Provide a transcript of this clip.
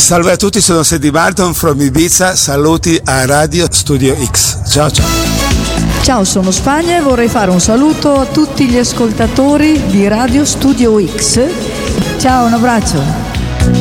Salve a tutti, sono Sandy Barton from Ibiza, saluti a Radio Studio X. Ciao ciao. Ciao, sono Spagna e vorrei fare un saluto a tutti gli ascoltatori di Radio Studio X. Ciao, un abbraccio.